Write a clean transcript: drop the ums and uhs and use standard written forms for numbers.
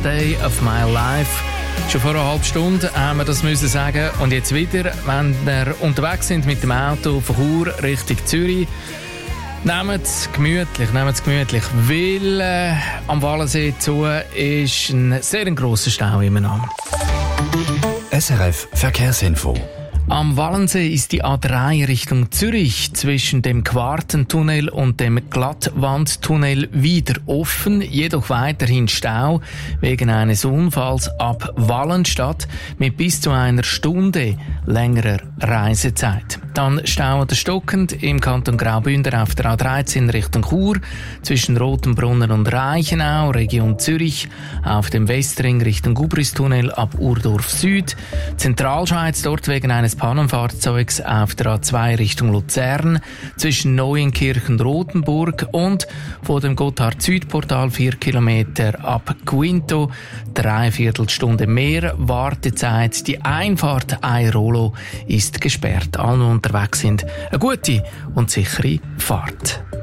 Day of my life. Schon vor einer halben Stunde haben wir das müssen sagen. Und jetzt wieder, wenn wir unterwegs sind mit dem Auto von Chur Richtung Zürich, nehmt es gemütlich, weil am Wallensee zu ist ein sehr grosser Stau immer noch. SRF Verkehrsinfo. Am Wallensee ist die A3 Richtung Zürich zwischen dem Quartentunnel und dem Glattwandtunnel wieder offen, jedoch weiterhin Stau wegen eines Unfalls ab Wallenstadt mit bis zu einer Stunde längerer Reisezeit. Dann Stau oder stockend im Kanton Graubünden auf der A13 Richtung Chur zwischen Rotenbrunnen und Reichenau, Region Zürich, auf dem Westring Richtung Gubristunnel ab Urdorf Süd, Zentralschweiz dort wegen eines Pannenfahrzeugs auf der A2 Richtung Luzern, zwischen Neuenkirchen und Rotenburg und vor dem Gotthard-Süd-Portal 4 Kilometer ab Quinto, 3/4 Stunde mehr Wartezeit. Die Einfahrt Airolo ist gesperrt. Alle unterwegs sind eine gute und sichere Fahrt.